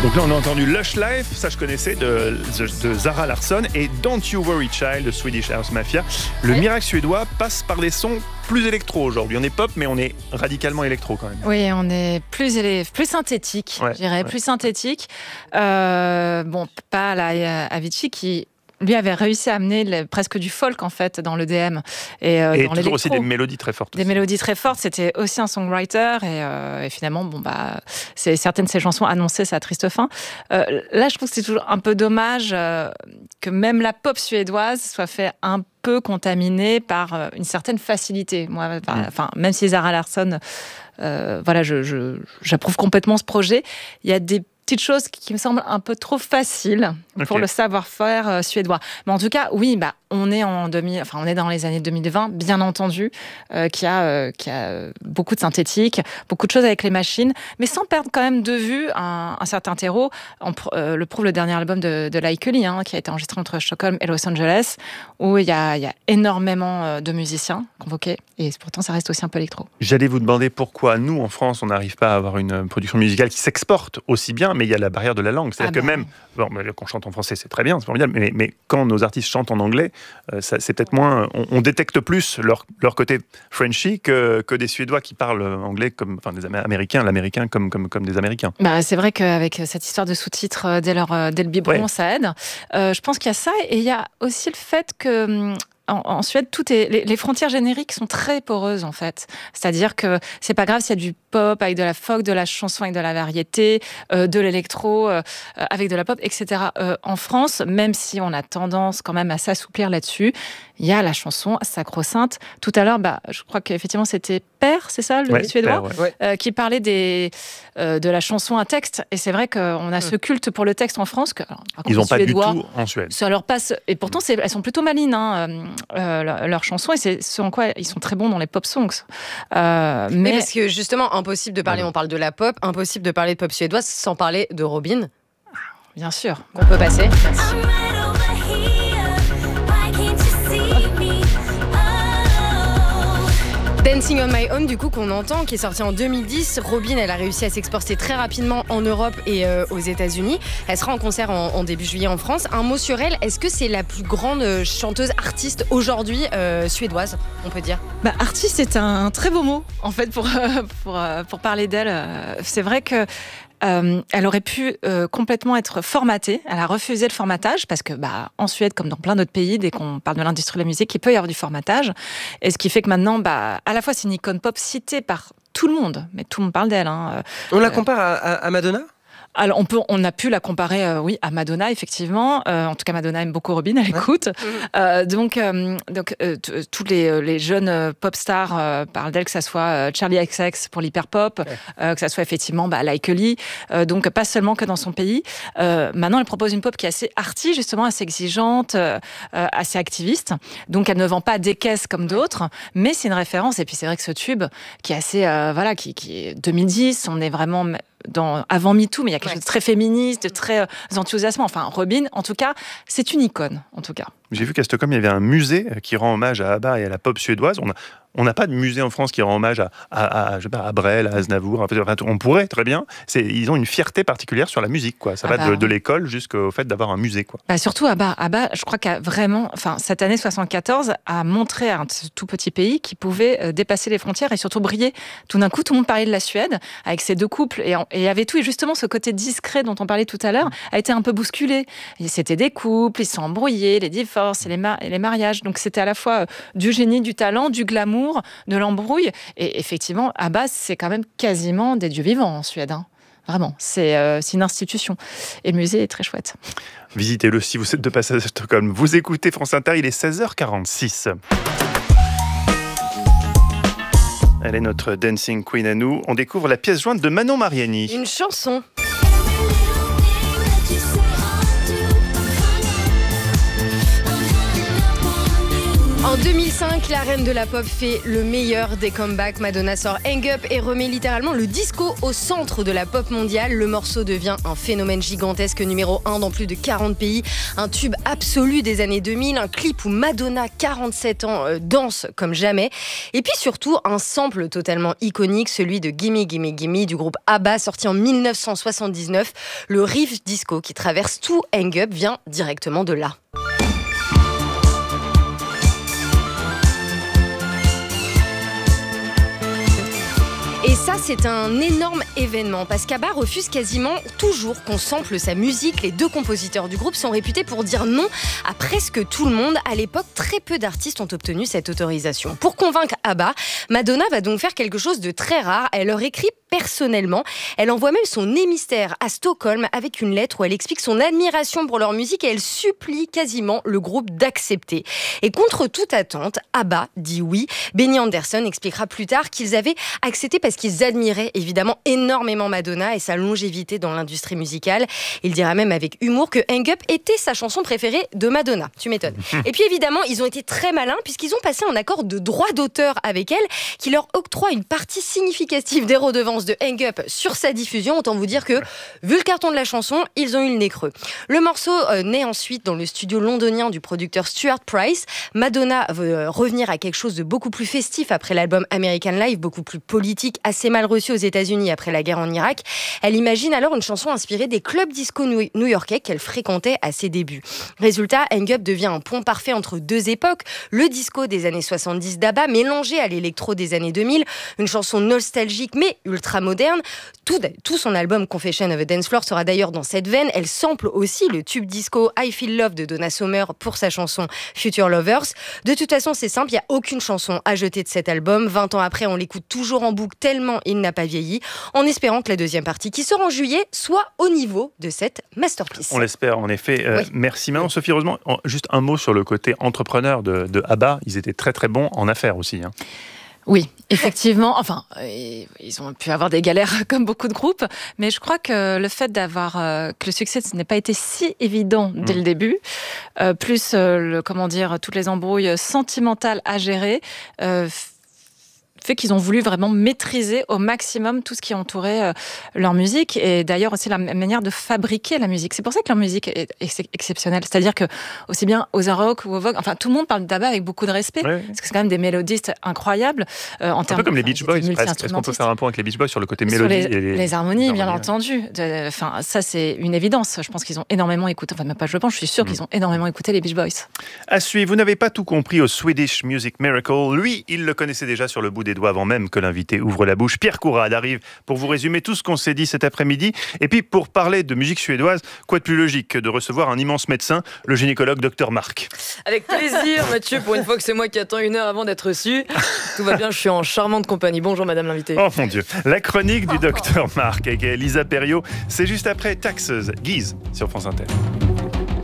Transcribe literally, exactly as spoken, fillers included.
Donc là, on a entendu Lush Life, ça je connaissais, de, de, de Zara Larsson, et Don't You Worry Child de Swedish House Mafia. Le oui. miracle suédois passe par des sons plus électro aujourd'hui. On est pop, mais on est radicalement électro quand même. Oui, on est plus, élé... plus synthétique, ouais, je dirais, ouais. plus synthétique. Euh, bon, pas la Avicii qui... lui avait réussi à amener le, presque du folk en fait dans l'E D M et, euh, et dans toujours aussi des mélodies très fortes. Des aussi. mélodies très fortes. C'était aussi un songwriter et, euh, et finalement, bon bah, c'est, certaines de ses chansons annonçaient sa triste fin. Euh, là, je trouve que c'est toujours un peu dommage euh, que même la pop suédoise soit fait un peu contaminée par euh, une certaine facilité. Moi, enfin, mmh. même si Zara Larsson, euh, voilà, je, je, j'approuve complètement ce projet. Il y a des petites choses qui me semblent un peu trop faciles okay. pour le savoir-faire euh, suédois. Mais en tout cas, oui, bah, on est en deux mille, enfin, on est dans les années deux mille vingt, bien entendu, euh, qui a, euh, qui a beaucoup de synthétique, beaucoup de choses avec les machines, mais sans perdre quand même de vue un, un certain terreau. On, euh, le prouve le dernier album de, de Laikeli, hein, qui a été enregistré entre Stockholm et Los Angeles, où il y a, il y a énormément de musiciens convoqués, et pourtant ça reste aussi un peu électro. J'allais vous demander pourquoi nous, en France, on n'arrive pas à avoir une production musicale qui s'exporte aussi bien, mais il y a la barrière de la langue. C'est-à-dire ah que bah, même, bon, quand on chante en français, c'est très bien, c'est formidable, mais, mais quand nos artistes chantent en anglais, euh, ça, c'est peut-être moins... On, on détecte plus leur, leur côté Frenchy que, que des Suédois qui parlent anglais, comme, enfin des Américains, l'Américain comme, comme, comme des Américains. Bah, c'est vrai qu'avec cette histoire de sous-titres dès, leur, dès le biberon, ouais. ça aide. Euh, je pense qu'il y a ça, et il y a aussi le fait que... En, en Suède, tout est, les, les frontières génériques sont très poreuses en fait. C'est-à-dire que c'est pas grave s'il y a du pop avec de la folk, de la chanson avec de la variété, euh, de l'électro euh, avec de la pop, et cetera. Euh, en France, même si on a tendance quand même à s'assouplir là-dessus, il y a la chanson sacro-sainte. Tout à l'heure, bah, je crois qu'effectivement c'était Per, c'est ça, le ouais, Suédois, Per, ouais. euh, qui parlait des, euh, de la chanson à texte. Et c'est vrai qu'on a mmh. ce culte pour le texte en France. Que, alors, contre, ils n'ont pas Suédois, du tout en Suède. Ça leur passe. Et pourtant, c'est, elles sont plutôt malines, hein, euh, leurs chansons. Et c'est ce en quoi ils sont très bons dans les pop songs. Euh, mais... mais parce que justement, impossible de parler, ouais. on parle de la pop, impossible de parler de pop suédoise sans parler de Robyn. Bien sûr. Qu'on peut passer. Merci. Dancing on My Own, du coup, qu'on entend, qui est sorti en deux mille dix. Robyn, elle a réussi à s'exporter très rapidement en Europe et euh, aux États-Unis. Elle sera en concert en, en début juillet en France. Un mot sur elle, est-ce que c'est la plus grande chanteuse artiste aujourd'hui euh, suédoise, on peut dire? Bah, artiste, c'est un très beau mot, en fait, pour, euh, pour, euh, pour parler d'elle. C'est vrai que Euh, elle aurait pu euh, complètement être formatée. Elle a refusé le formatage parce que, bah, en Suède, comme dans plein d'autres pays, dès qu'on parle de l'industrie de la musique, il peut y avoir du formatage. Et ce qui fait que maintenant, bah, à la fois, c'est une icône pop citée par tout le monde, mais tout le monde parle d'elle. Hein. On la compare à, à, à Madonna ? Alors, on, peut, on a pu la comparer, euh, oui, à Madonna, effectivement. Euh, en tout cas, Madonna aime beaucoup Robyn, elle écoute. Ouais. Euh, donc, euh, donc euh, t- tous les, les jeunes euh, pop stars euh, parlent d'elle, que ça soit euh, Charli X C X pour l'hyperpop, ouais. euh, que ça soit effectivement bah, Laikeli. Euh, donc, pas seulement que dans son pays. Euh, maintenant, elle propose une pop qui est assez arty, justement, assez exigeante, euh, assez activiste. Donc, elle ne vend pas des caisses comme d'autres, mais c'est une référence. Et puis, c'est vrai que ce tube, qui est assez, euh, voilà, qui, qui est deux mille dix, on est vraiment dans, avant MeToo, mais il y a quelque ouais. chose de très féministe, de très euh, enthousiasmant. Enfin, Robyn, en tout cas, c'est une icône, en tout cas. J'ai vu qu'à Stockholm, il y avait un musée qui rend hommage à ABBA et à la pop suédoise. On a, on n'a pas de musée en France qui rend hommage à, à, à, je sais pas, à Brel, à Aznavour. Enfin, on pourrait, très bien. C'est, ils ont une fierté particulière sur la musique, quoi. Ça ah va bah, de, de l'école jusqu'au fait d'avoir un musée, quoi. Bah surtout ABBA. ABBA, je crois qu'a vraiment, enfin, cette année soixante-quatorze a montré à un tout petit pays qui pouvait euh, dépasser les frontières et surtout briller. Tout d'un coup, tout le monde parlait de la Suède avec ces deux couples et, en, et avait tout. Et justement, ce côté discret dont on parlait tout à l'heure a été un peu bousculé. Et c'était des couples, ils se sont embrouillés, les divorces et les, ma- et les mariages. Donc c'était à la fois euh, du génie, du talent, du glamour, de l'embrouille. Et effectivement, ABBA, c'est quand même quasiment des dieux vivants en Suède. Hein. Vraiment, c'est, euh, c'est une institution. Et le musée est très chouette. Visitez-le si vous êtes de passage à Stockholm. Vous écoutez France Inter, il est seize heures quarante-six. Elle est notre dancing queen à nous. On découvre la pièce jointe de Manon Mariani. Une chanson. En deux mille cinq, la reine de la pop fait le meilleur des comebacks. Madonna sort Hang Up et remet littéralement le disco au centre de la pop mondiale. Le morceau devient un phénomène gigantesque, numéro un dans plus de quarante pays. Un tube absolu des années deux mille, un clip où Madonna, quarante-sept ans, euh, danse comme jamais. Et puis surtout, un sample totalement iconique, celui de Gimme Gimme Gimme du groupe ABBA, sorti en mille neuf cent soixante-dix-neuf. Le riff disco qui traverse tout Hang Up vient directement de là. Et ça, c'est un énorme événement parce qu'ABBA refuse quasiment toujours qu'on sample sa musique. Les deux compositeurs du groupe sont réputés pour dire non à presque tout le monde. À l'époque, très peu d'artistes ont obtenu cette autorisation. Pour convaincre ABBA, Madonna va donc faire quelque chose de très rare. Elle leur écrit personnellement. Elle envoie même son émissaire à Stockholm avec une lettre où elle explique son admiration pour leur musique et elle supplie quasiment le groupe d'accepter. Et contre toute attente, ABBA dit oui. Benny Andersson expliquera plus tard qu'ils avaient accepté parce qu'ils admiraient évidemment énormément Madonna et sa longévité dans l'industrie musicale. Il dira même avec humour que Hang Up était sa chanson préférée de Madonna. Tu m'étonnes. Et puis évidemment, ils ont été très malins puisqu'ils ont passé un accord de droit d'auteur avec elle qui leur octroie une partie significative des redevances de Hang Up sur sa diffusion. Autant vous dire que, vu le carton de la chanson, ils ont eu le nez creux. Le morceau euh, naît ensuite dans le studio londonien du producteur Stuart Price. Madonna veut euh, revenir à quelque chose de beaucoup plus festif après l'album American Life, beaucoup plus politique, assez mal reçu aux États-Unis après la guerre en Irak. Elle imagine alors une chanson inspirée des clubs disco new-yorkais qu'elle fréquentait à ses débuts. Résultat, Hang Up devient un pont parfait entre deux époques, le disco des années soixante-dix d'ABBA mélangé à l'électro des années deux mille, une chanson nostalgique mais ultra moderne. Tout, tout son album Confession of a Dance Floor sera d'ailleurs dans cette veine. Elle sample aussi le tube disco I Feel Love de Donna Summer pour sa chanson Future Lovers. De toute façon, c'est simple, il n'y a aucune chanson à jeter de cet album. vingt ans après, on l'écoute toujours en boucle tellement il n'a pas vieilli, en espérant que la deuxième partie, qui sort en juillet, soit au niveau de cette masterpiece. On l'espère, en effet. Euh, oui. Merci Manon. Sophie, heureusement, juste un mot sur le côté entrepreneur de, de ABBA. Ils étaient très très bons en affaires aussi. Hein. Oui, effectivement. Enfin, ils ont pu avoir des galères comme beaucoup de groupes, mais je crois que le fait d'avoir euh, que le succès ce n'est pas été si évident dès mmh. le début, euh, plus euh, le comment dire toutes les embrouilles sentimentales à gérer. Euh, fait qu'ils ont voulu vraiment maîtriser au maximum tout ce qui entourait euh, leur musique et d'ailleurs aussi la manière de fabriquer la musique. C'est pour ça que leur musique est ex- exceptionnelle. C'est-à-dire que aussi bien aux Rock ou au Vogue, enfin tout le monde parle d'ABBA avec beaucoup de respect oui. parce que c'est quand même des mélodistes incroyables. Euh, en un peu comme les Beach Boys. Est-ce qu'on peut faire un point avec les Beach Boys sur le côté mélodie sur les, et les, les harmonies, bien entendu. Enfin ça c'est une évidence. Je pense qu'ils ont énormément écouté. Enfin même pas je pense, je suis sûre mmh. qu'ils ont énormément écouté les Beach Boys. À suivre, vous n'avez pas tout compris au Swedish Music Miracle. Lui, il le connaissait déjà sur le bout des doigts avant même que l'invité ouvre la bouche. Pierre Courade arrive pour vous résumer tout ce qu'on s'est dit cet après-midi. Et puis, pour parler de musique suédoise, quoi de plus logique que de recevoir un immense médecin, le gynécologue docteur Marc. Avec plaisir, Mathieu, pour une fois que c'est moi qui attends une heure avant d'être reçu. Tout va bien, je suis en charmante compagnie. Bonjour, madame l'invitée. Oh mon Dieu. La chronique du docteur Marc avec Lisa Perriot, c'est juste après Taxes, Guise, sur France Inter.